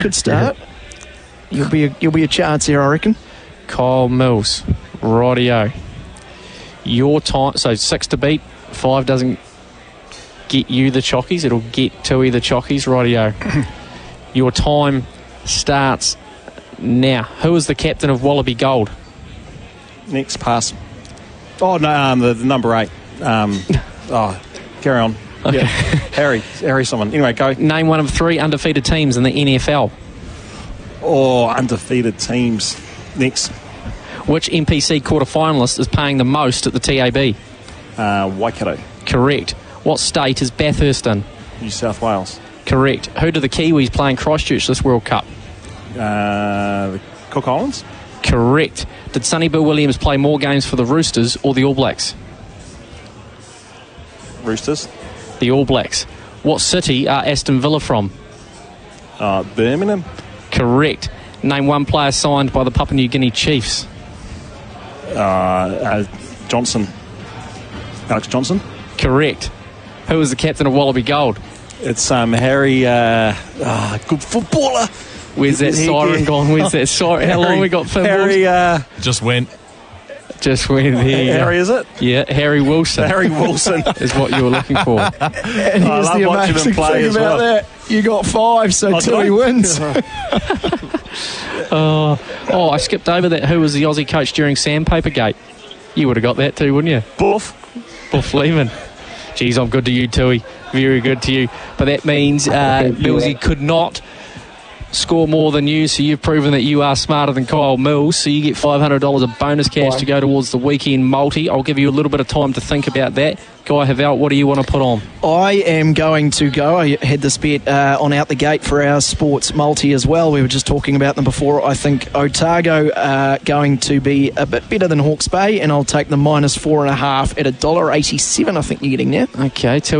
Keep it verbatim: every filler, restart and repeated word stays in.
Good start. You'll be a, you'll be a chance here, I reckon. Kyle Mills, rightio. Your time, so six to beat, five doesn't get you the chockies, it'll get Tui the chockies, rightio. Your time starts now. Who is the captain of Wallaby Gold? Next, pass. Oh, no, um, the, the number eight. Um, oh, carry on. Okay. Yeah. Harry, Harry someone. Anyway, go. Name one of three undefeated teams in the N F L. Oh, undefeated teams. Next. Which N P C quarter-finalist is paying the most at the T A B? Uh, Waikato. Correct. What state is Bathurst in? New South Wales. Correct. Who do the Kiwis play in Christchurch this World Cup? Uh, the Cook Islands. Correct. Did Sonny Bill Williams play more games for the Roosters or the All Blacks? Roosters. The All Blacks. What city are Aston Villa from? Uh, Birmingham. Correct. Name one player signed by the Papua New Guinea Chiefs. Uh, uh, Johnson. Alex Johnson. Correct. Who is the captain of Wallaby Gold? It's um, Harry, uh, uh, good footballer. Where's that He- siren he- gone? Where's that siren? How long we got filmed? Harry, uh, Just went. Just went there. Harry, is it? Yeah, Harry Wilson. Harry Wilson. is what you were looking for. And I here's love the watching amazing him play thing as about well. that. You got five, so Oh, Tui did I? wins. Oh, oh, I skipped over that. Who was the Aussie coach during Sandpaper Gate? You would have got that too, wouldn't you? Buff. Buff Lehman. Geez, I'm good to you, Tui. Very good to you. But that means uh, Millsy could not score more than you, so you've proven that you are smarter than Kyle Mills, so you get five hundred dollars of bonus cash to go towards the weekend multi. I'll give you a little bit of time to think about that. Guy Havel, what do you want to put on? I am going to go. I had this bet uh, on out the gate for our sports multi as well. We were just talking about them before. I think Otago are going to be a bit better than Hawke's Bay, and I'll take the minus four and a half at a dollar eighty-seven. I think you're getting now. Okay, tell